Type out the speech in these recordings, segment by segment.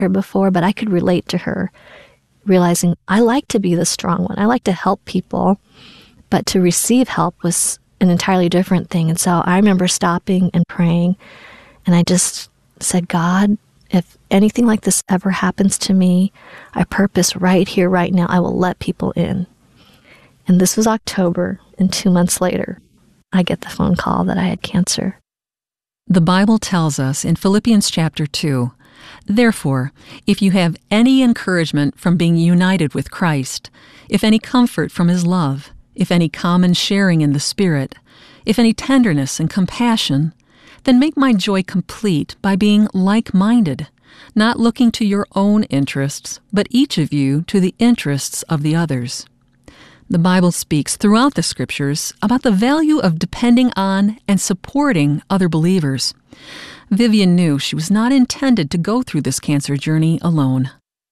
her before, but I could relate to her, realizing I like to be the strong one. I like to help people, but to receive help was an entirely different thing. And so I remember stopping and praying, and I just said, God, if anything like this ever happens to me, I purpose right here, right now, I will let people in. And this was October, and 2 months later, I get the phone call that I had cancer. The Bible tells us in Philippians chapter 2, "Therefore, if you have any encouragement from being united with Christ, if any comfort from His love, if any common sharing in the Spirit, if any tenderness and compassion, then make my joy complete by being like-minded, not looking to your own interests, but each of you to the interests of the others." The Bible speaks throughout the Scriptures about the value of depending on and supporting other believers. Vivian knew she was not intended to go through this cancer journey alone.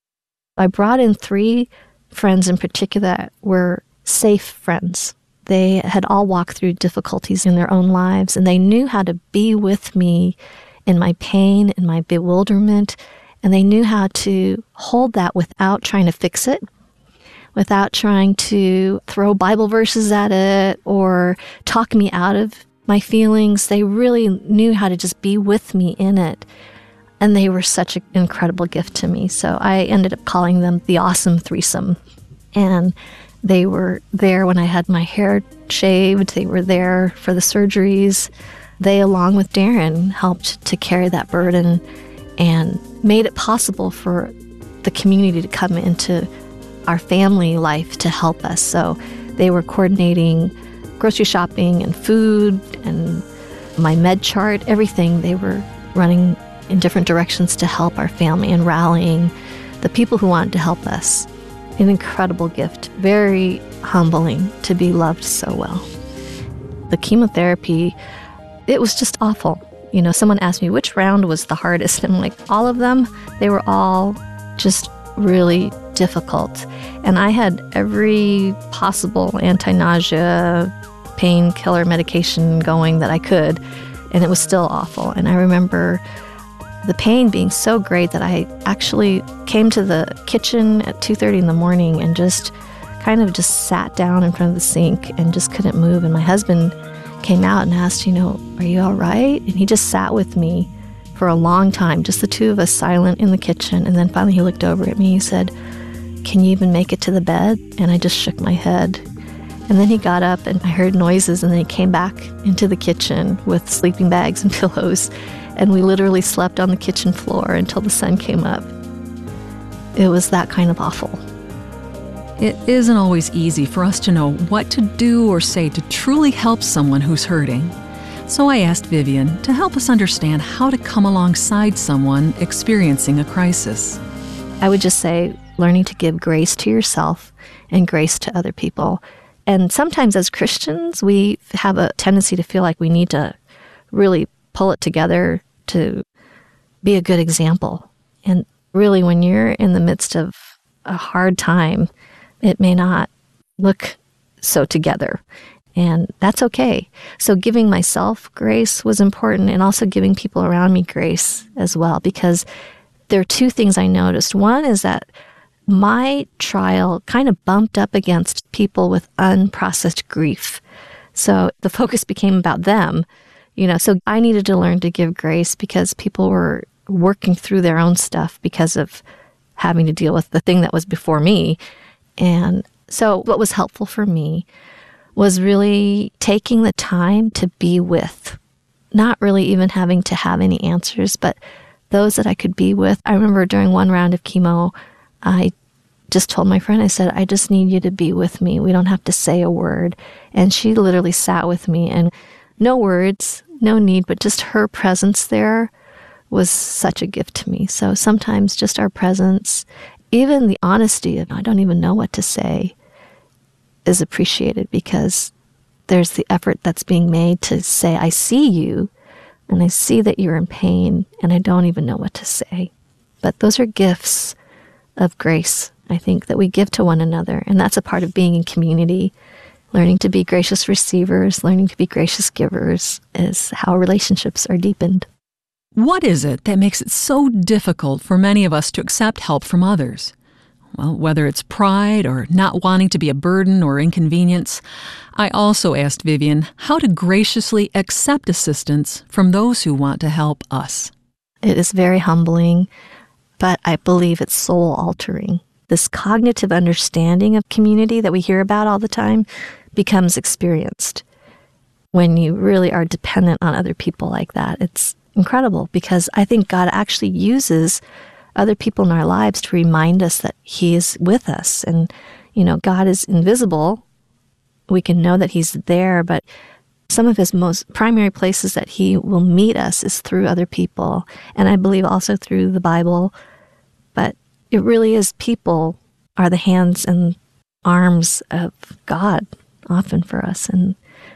I brought in 3 friends in particular that were safe friends. They had all walked through difficulties in their own lives, and they knew how to be with me in my pain, in my bewilderment, and they knew how to hold that without trying to fix it, without trying to throw Bible verses at it or talk me out of my feelings. They really knew how to just be with me in it. And they were such an incredible gift to me. So I ended up calling them the Awesome Threesome. And they were there when I had my hair shaved. They were there for the surgeries. They, along with Darren, helped to carry that burden and made it possible for the community to come into our family life to help us. So they were coordinating grocery shopping and food and my med chart, everything. They were running in different directions to help our family and rallying the people who wanted to help us. An incredible gift, very humbling to be loved so well. The chemotherapy, it was just awful. You know, someone asked me which round was the hardest, and I'm like, all of them, they were all just really difficult. And I had every possible anti-nausea, painkiller medication going that I could, and it was still awful. And I remember the pain being so great that I actually came to the kitchen at 2:30 in the morning and just kind of just sat down in front of the sink and just couldn't move. And my husband came out and asked, are you all right? And he just sat with me for a long time, just the two of us silent in the kitchen. And then finally he looked over at me. He said, "Can you even make it to the bed?" And I just shook my head. And then he got up and I heard noises, and then he came back into the kitchen with sleeping bags and pillows. And we literally slept on the kitchen floor until the sun came up. It was that kind of awful. It isn't always easy for us to know what to do or say to truly help someone who's hurting. So I asked Vivian to help us understand how to come alongside someone experiencing a crisis. I would just say learning to give grace to yourself and grace to other people. And sometimes as Christians, we have a tendency to feel like we need to really pull it together to be a good example. And really, when you're in the midst of a hard time, it may not look so together. And that's okay. So giving myself grace was important, and also giving people around me grace as well, because there are 2 things I noticed. One is that my trial kind of bumped up against people with unprocessed grief. So the focus became about them, so I needed to learn to give grace because people were working through their own stuff because of having to deal with the thing that was before me. And so what was helpful for me was really taking the time to be with, not really even having to have any answers, but those that I could be with. I remember during one round of chemo, I just told my friend, I said, "I just need you to be with me. We don't have to say a word." And she literally sat with me, and no words, no need, but just her presence there was such a gift to me. So sometimes just our presence, even the honesty of, I don't even know what to say, is appreciated, because there's the effort that's being made to say, I see you, and I see that you're in pain, and I don't even know what to say. But those are gifts of grace, I think, that we give to one another. And that's a part of being in community. Learning to be gracious receivers, learning to be gracious givers is how relationships are deepened. What is it that makes it so difficult for many of us to accept help from others? Well, whether it's pride or not wanting to be a burden or inconvenience, I also asked Vivian how to graciously accept assistance from those who want to help us. It is very humbling, but I believe it's soul-altering. This cognitive understanding of community that we hear about all the time becomes experienced when you really are dependent on other people like that. It's incredible because I think God actually uses other people in our lives to remind us that He is with us. And, God is invisible. We can know that He's there, but some of His most primary places that He will meet us is through other people. And I believe also through the Bible. But it really is people are the hands and arms of God often for us. And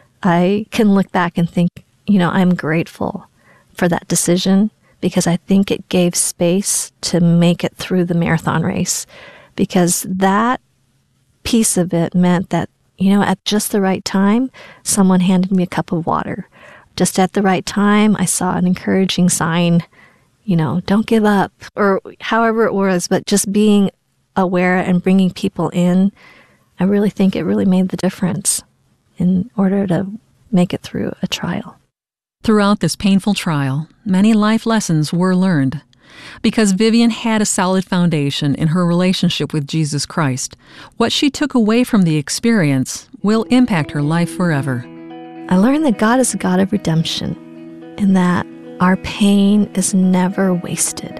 I can look back and think, I'm grateful for that decision, because I think it gave space to make it through the marathon race, because that piece of it meant that, at just the right time, someone handed me a cup of water. Just at the right time, I saw an encouraging sign, don't give up, or however it was, but just being aware and bringing people in, I really think it really made the difference in order to make it through a trial. Throughout this painful trial, many life lessons were learned. Because Vivian had a solid foundation in her relationship with Jesus Christ, what she took away from the experience will impact her life forever. I learned that God is a God of redemption, and that our pain is never wasted.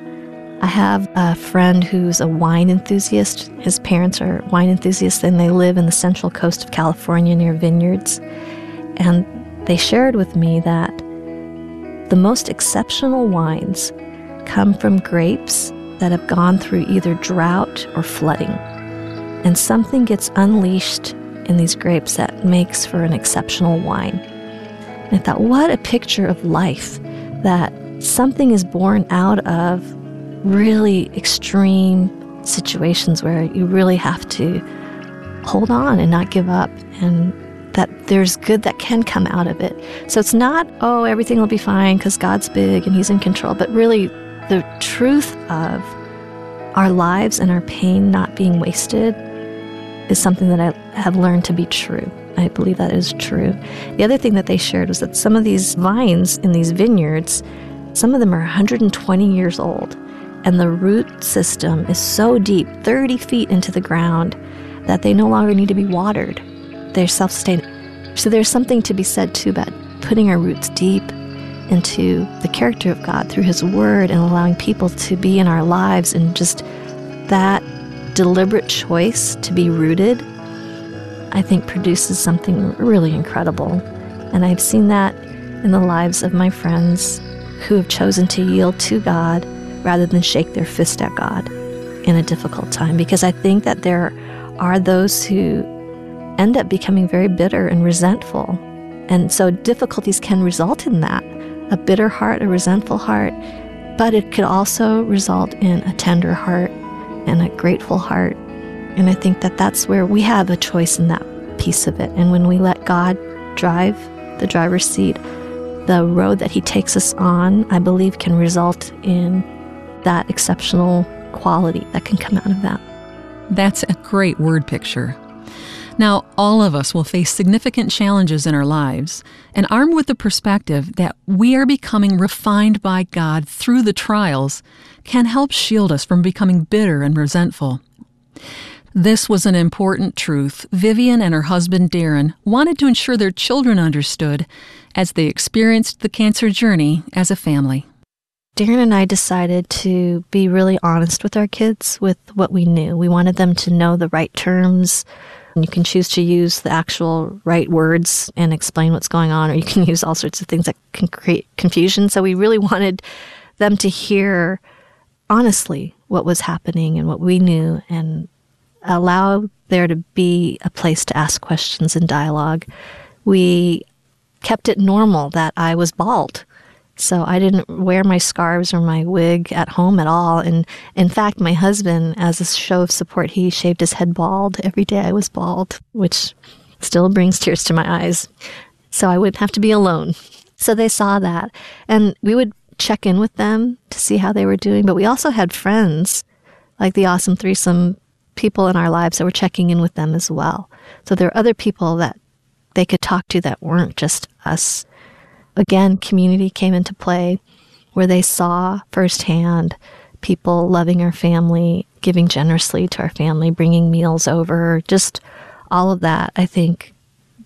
I have a friend who's a wine enthusiast. His parents are wine enthusiasts, and they live in the central coast of California near vineyards. And they shared with me that the most exceptional wines come from grapes that have gone through either drought or flooding. And something gets unleashed in these grapes that makes for an exceptional wine. And I thought, what a picture of life, that something is born out of really extreme situations where you really have to hold on and not give up, and that there's good that can come out of it. So it's not, everything will be fine because God's big and He's in control, but really the truth of our lives and our pain not being wasted is something that I have learned to be true. I believe that is true. The other thing that they shared was that some of these vines in these vineyards, some of them are 120 years old, and the root system is so deep, 30 feet into the ground, that they no longer need to be watered. They're self-sustaining. So there's something to be said, too, about putting our roots deep into the character of God through His Word and allowing people to be in our lives, and just that deliberate choice to be rooted, I think produces something really incredible. And I've seen that in the lives of my friends who have chosen to yield to God rather than shake their fist at God in a difficult time. Because I think that there are those who end up becoming very bitter and resentful. And so difficulties can result in that, a bitter heart, a resentful heart, but it could also result in a tender heart and a grateful heart. And I think that that's where we have a choice in that piece of it. And when we let God drive the driver's seat, the road that He takes us on, I believe, can result in that exceptional quality that can come out of that. That's a great word picture. Now, all of us will face significant challenges in our lives, and armed with the perspective that we are becoming refined by God through the trials can help shield us from becoming bitter and resentful. This was an important truth Vivian and her husband Darren wanted to ensure their children understood as they experienced the cancer journey as a family. Darren and I decided to be really honest with our kids with what we knew. We wanted them to know the right terms. You can choose to use the actual right words and explain what's going on, or you can use all sorts of things that can create confusion. So we really wanted them to hear honestly what was happening and what we knew, and allow there to be a place to ask questions and dialogue. We kept it normal that I was bald. So I didn't wear my scarves or my wig at home at all. And in fact, my husband, as a show of support, he shaved his head bald every day I was bald, which still brings tears to my eyes. So I wouldn't have to be alone. So they saw that. And we would check in with them to see how they were doing. But we also had friends, like the Awesome Threesome, people in our lives that were checking in with them as well. So there are other people that they could talk to that weren't just us. Again, community came into play where they saw firsthand people loving our family, giving generously to our family, bringing meals over, just all of that, I think,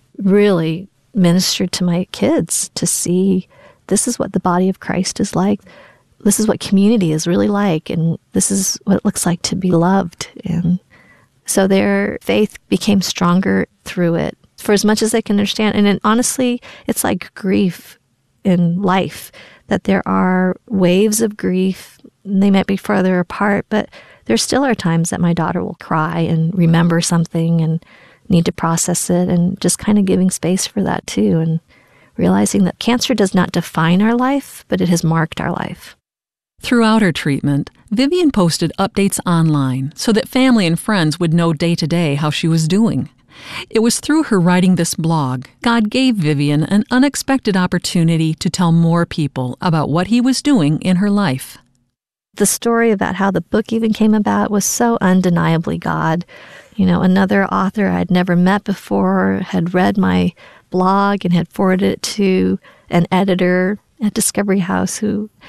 really ministered to my kids to see this is what the body of Christ is like. This is what community is really like, and this is what it looks like to be loved. And so their faith became stronger through it for as much as they can understand. And then, honestly, it's like grief in life, that there are waves of grief. They might be farther apart, but there still are times that my daughter will cry and remember something and need to process it, and just kind of giving space for that too, and realizing that cancer does not define our life, but it has marked our life. Throughout her treatment, Vivian posted updates online so that family and friends would know day to day how she was doing. It was through her writing this blog, God gave Vivian an unexpected opportunity to tell more people about what He was doing in her life. The story about how the book even came about was so undeniably God. You know, another author I'd never met before had read my blog and had forwarded it to an editor at Discovery House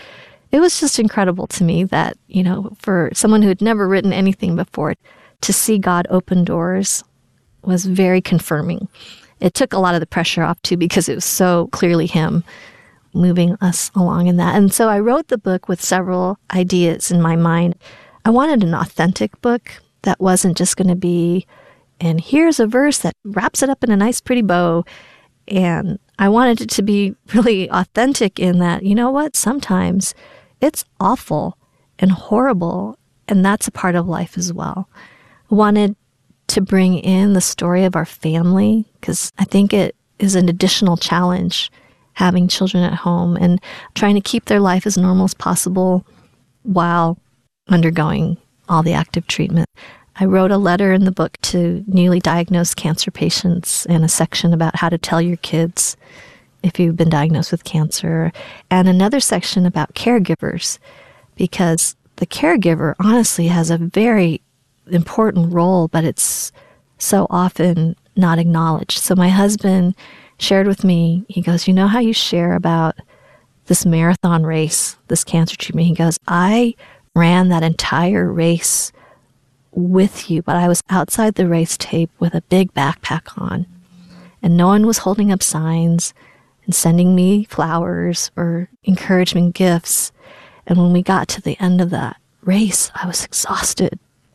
it was just incredible to me that, you know, for someone who had never written anything before, to see God open doors was very confirming. It took a lot of the pressure off too, because it was so clearly Him moving us along in that. And so I wrote the book with several ideas in my mind. I wanted an authentic book that wasn't just going to be, and here's a verse that wraps it up in a nice pretty bow. And I wanted it to be really authentic in that, you know what, sometimes it's awful and horrible, and that's a part of life as well. I wanted to bring in the story of our family, because I think it is an additional challenge having children at home and trying to keep their life as normal as possible while undergoing all the active treatment. I wrote a letter in the book to newly diagnosed cancer patients and a section about how to tell your kids if you've been diagnosed with cancer, and another section about caregivers, because the caregiver honestly has a very important role, but it's so often not acknowledged. So my husband shared with me, he goes, you know how you share about this marathon race, this cancer treatment? He goes, I ran that entire race with you, but I was outside the race tape with a big backpack on, and no one was holding up signs and sending me flowers or encouragement gifts. And when we got to the end of that race, I was exhausted.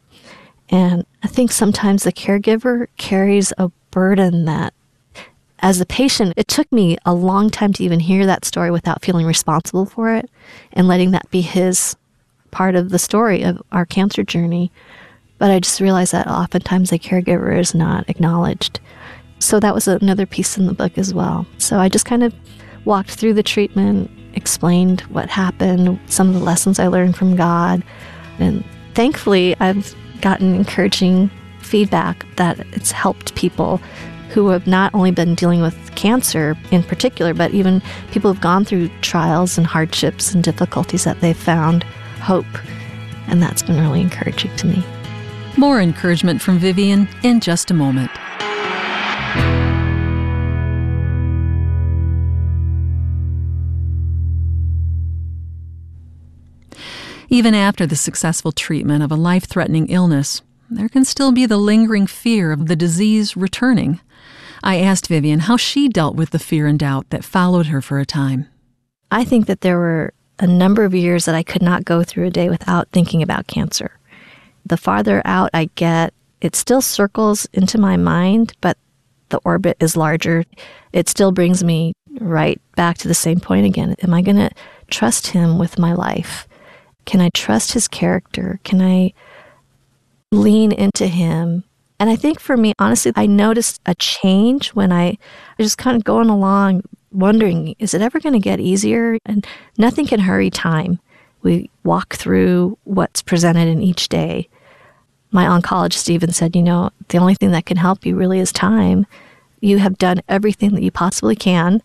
And I think sometimes the caregiver carries a burden that, as a patient, it took me a long time to even hear that story without feeling responsible for it and letting that be his part of the story of our cancer journey. But I just realized that oftentimes the caregiver is not acknowledged. So that was another piece in the book as well. So I just kind of walked through the treatment, explained what happened, some of the lessons I learned from God. And thankfully, I've gotten encouraging feedback that it's helped people who have not only been dealing with cancer in particular, but even people who've gone through trials and hardships and difficulties, that they've found hope. And that's been really encouraging to me. More encouragement from Vivian in just a moment. Even after the successful treatment of a life-threatening illness, there can still be the lingering fear of the disease returning. I asked Vivian how she dealt with the fear and doubt that followed her for a time. I think that there were a number of years that I could not go through a day without thinking about cancer. The farther out I get, it still circles into my mind, but the orbit is larger. It still brings me right back to the same point again. Am I going to trust Him with my life? Can I trust His character? Can I lean into Him? And I think for me, honestly, I noticed a change when I was just kind of going along wondering, is it ever going to get easier? And nothing can hurry time. We walk through what's presented in each day. My oncologist even said, you know, the only thing that can help you really is time. You have done everything that you possibly can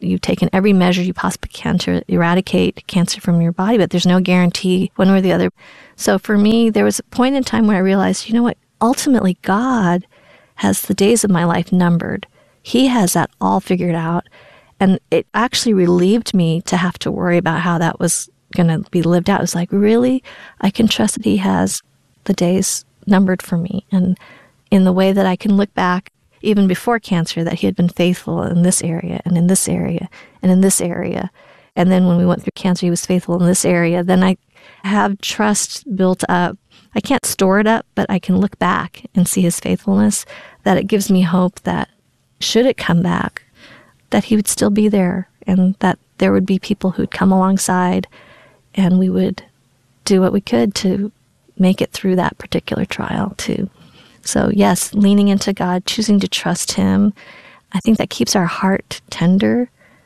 you've taken every measure you possibly can to eradicate cancer from your body, but there's no guarantee one way or the other. So for me, there was a point in time where I realized, you know what, ultimately God has the days of my life numbered. He has that all figured out. And it actually relieved me to have to worry about how that was going to be lived out. It was like, really? I can trust that He has the days numbered for me. And in the way that I can look back, even before cancer, that He had been faithful in this area and in this area and in this area. And then when we went through cancer, He was faithful in this area. Then I have trust built up. I can't store it up, but I can look back and see His faithfulness, that it gives me hope that should it come back, that He would still be there, and that there would be people who'd come alongside, and we would do what we could to make it through that particular trial too. So yes, leaning into God, choosing to trust Him, I think that keeps our heart tender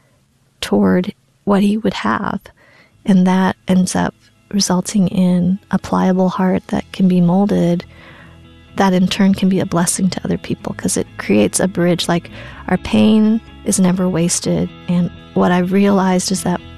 toward what He would have. And that ends up resulting in a pliable heart that can be molded, that in turn can be a blessing to other people, because it creates a bridge. Like, our pain is never wasted. And what I've realized is that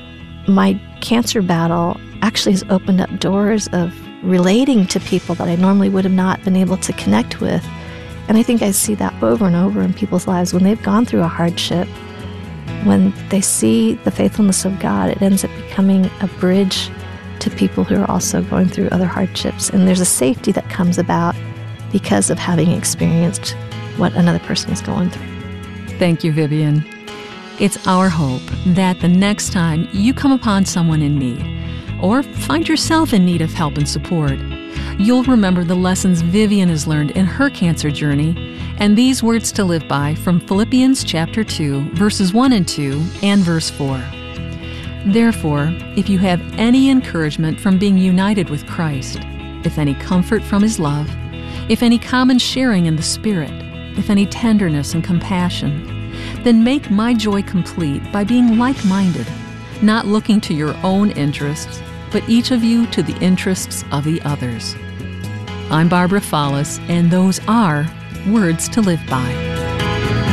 my cancer battle actually has opened up doors of relating to people that I normally would have not been able to connect with. And I think I see that over and over in people's lives. When they've gone through a hardship, when they see the faithfulness of God, it ends up becoming a bridge to people who are also going through other hardships. And there's a safety that comes about because of having experienced what another person is going through. Thank you, Vivian. It's our hope that the next time you come upon someone in need, or find yourself in need of help and support, you'll remember the lessons Vivian has learned in her cancer journey and these words to live by from Philippians chapter 2, verses 1 and 2, and verse 4. Therefore, if you have any encouragement from being united with Christ, if any comfort from His love, if any common sharing in the Spirit, if any tenderness and compassion, then make my joy complete by being like-minded, not looking to your own interests, but each of you to the interests of the others. I'm Barbara Follis, and those are Words to Live By.